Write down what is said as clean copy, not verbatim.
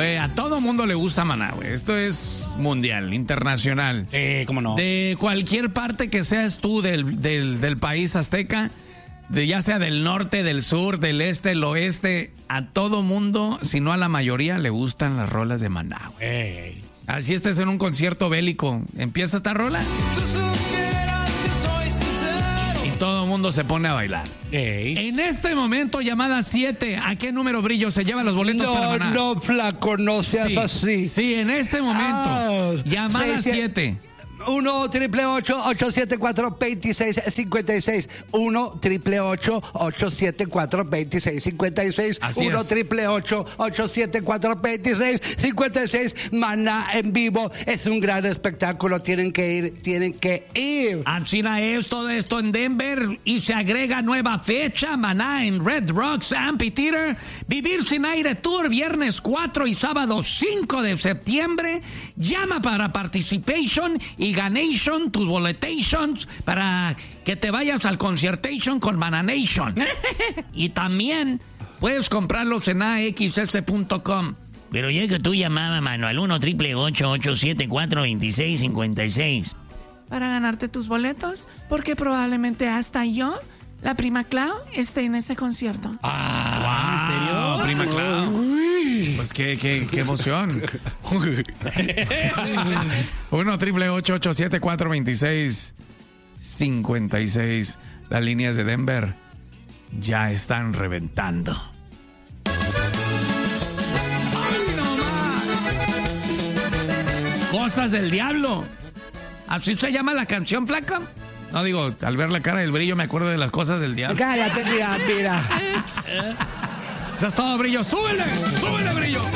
Güey, a todo mundo le gusta Maná, güey. Esto es mundial, internacional. ¿Cómo no? De cualquier parte que seas tú del país azteca, ya sea del norte, del sur, del este, del oeste, a todo mundo, si no a la mayoría, le gustan las rolas de Maná, güey. Así estés en un concierto bélico, empieza esta rola y todo el mundo se pone a bailar. En este momento, llamada 7, ¿a qué número, Brillo, se lleva los boletos para Maná? No, flaco, no seas así. Sí, en este momento, llamada 7. 1-888-874-2656. 1-888-874-2656. Así es. 1-888-874-2656. Maná en vivo es un gran espectáculo. Tienen que ir. A China es todo esto en Denver y se agrega nueva fecha, Maná en Red Rocks Amphitheater. Vivir sin aire tour, viernes 4 y sábado 5 de septiembre. Llama para participation y ganation, tus boletations, para que te vayas al conciertation con Maná Nation. Y también puedes comprarlos en axs.com. Pero ya que tú llamabas, mano, al 1-888-874-2656. Para ganarte tus boletos, porque probablemente hasta yo, la prima Clau, esté en ese concierto. Wow, ¿en serio? Prima Clau. Pues qué emoción. 1-888-874-2656. Las líneas de Denver ya están reventando. Cosas del diablo. ¿Así se llama la canción, flaca? No, digo, al ver la cara del Brillo me acuerdo de las cosas del diablo. Cállate, mira. Eso es todo, Brillo. ¡Súbele! ¡Súbele, Brillo!